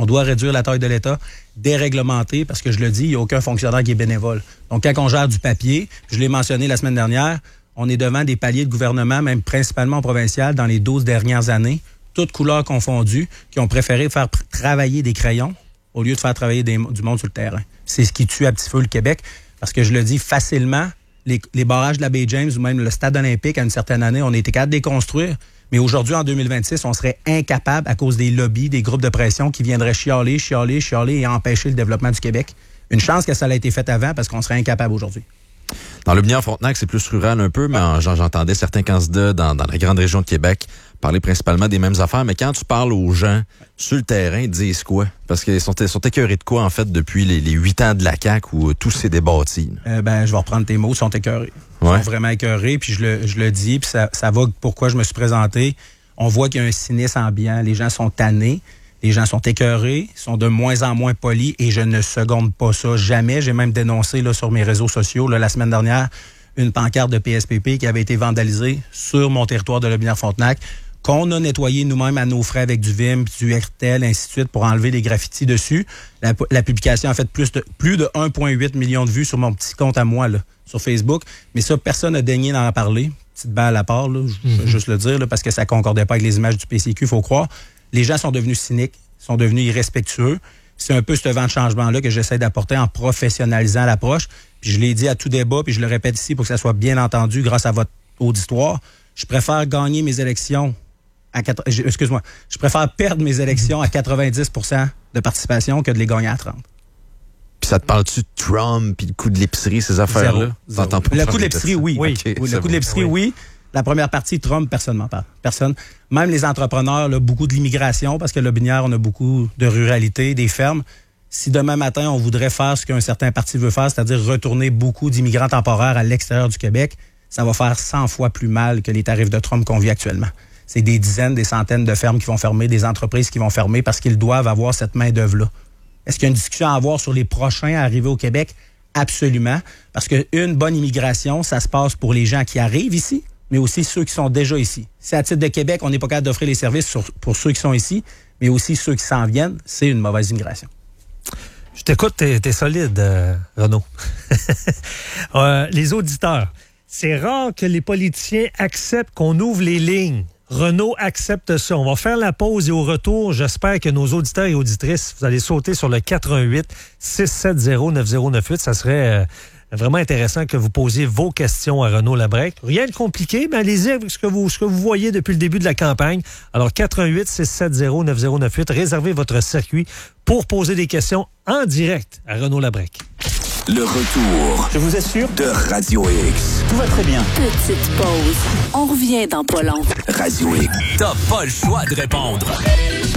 On doit réduire la taille de l'État, déréglementer, parce que je le dis, il n'y a aucun fonctionnaire qui est bénévole. Donc, quand on gère du papier, je l'ai mentionné la semaine dernière, on est devant des paliers de gouvernement, même principalement provincial, dans les 12 dernières années, toutes couleurs confondues, qui ont préféré faire travailler des crayons au lieu de faire travailler du monde sur le terrain. C'est ce qui tue à petit feu le Québec, parce que je le dis facilement, les barrages de la baie James ou même le stade olympique, à une certaine année, on a été capable de les construire. Mais aujourd'hui, en 2026, on serait incapable, à cause des lobbies, des groupes de pression qui viendraient chialer et empêcher le développement du Québec. Une chance que ça a été fait avant, parce qu'on serait incapable aujourd'hui. Dans Lobinière-Frontenac, c'est plus rural un peu, mais j'entendais certains candidats dans la grande région de Québec parler principalement des mêmes affaires. Mais quand tu parles aux gens sur le terrain, ils disent quoi? Parce qu'ils sont écœurés de quoi, en fait, depuis les 8 ans de la CAQ où tout s'est débattu? Je vais reprendre tes mots, ils sont écœurés. Ils sont vraiment écœurés, puis je le dis, puis ça va pourquoi je me suis présenté. On voit qu'il y a un cynisme ambiant. Les gens sont tannés. Les gens sont écœurés, sont de moins en moins polis et je ne seconde pas ça jamais. J'ai même dénoncé là, sur mes réseaux sociaux la semaine dernière une pancarte de PSPP qui avait été vandalisée sur mon territoire de Lobinière-Frontenac, qu'on a nettoyé nous-mêmes à nos frais avec du Vim, du RTL, ainsi de suite, pour enlever les graffitis dessus. La publication a fait plus de 1,8 million de vues sur mon petit compte à moi là, sur Facebook. Mais ça, personne n'a daigné d'en parler. Petite balle à part, là, je vais juste le dire, là, parce que ça concordait pas avec les images du PCQ, il faut croire. Les gens sont devenus cyniques, sont devenus irrespectueux. C'est un peu ce vent de changement-là que j'essaie d'apporter en professionnalisant l'approche. Puis je l'ai dit à tout débat, puis je le répète ici pour que ça soit bien entendu grâce à votre auditoire. Je préfère gagner mes élections je préfère perdre mes élections à 90% de participation que de les gagner à 30%. Puis ça te parle-tu de Trump puis le coût de l'épicerie, ces affaires-là? Zéro. Le coût de l'épicerie, oui. Okay, le coût de l'épicerie, oui. La première partie, Trump, personne n'en parle. Personne. Même les entrepreneurs, là, beaucoup de l'immigration, parce que Lobinière, on a beaucoup de ruralité, des fermes. Si demain matin, on voudrait faire ce qu'un certain parti veut faire, c'est-à-dire retourner beaucoup d'immigrants temporaires à l'extérieur du Québec, ça va faire 100 fois plus mal que les tarifs de Trump qu'on vit actuellement. C'est des dizaines, des centaines de fermes qui vont fermer, des entreprises qui vont fermer parce qu'ils doivent avoir cette main-d'œuvre-là. Est-ce qu'il y a une discussion à avoir sur les prochains à arriver au Québec? Absolument. Parce qu'une bonne immigration, ça se passe pour les gens qui arrivent ici, mais aussi ceux qui sont déjà ici. Si à titre de Québec, on n'est pas capable d'offrir les services pour ceux qui sont ici, mais aussi ceux qui s'en viennent, c'est une mauvaise immigration. Je t'écoute, t'es solide, Renaud. Les auditeurs, c'est rare que les politiciens acceptent qu'on ouvre les lignes. Renaud accepte ça. On va faire la pause et au retour, j'espère que nos auditeurs et auditrices, vous allez sauter sur le 418-670-9098. Ça serait vraiment intéressant que vous posiez vos questions à Renaud Labrec. Rien de compliqué, mais allez-y avec ce que vous voyez depuis le début de la campagne. Alors, 418-670-9098, réservez votre circuit pour poser des questions en direct à Renaud Labrec. Le retour, je vous assure, de Radio X. Tout va très bien. Petite pause. On revient dans pas long. Radio X. T'as pas le choix de répondre.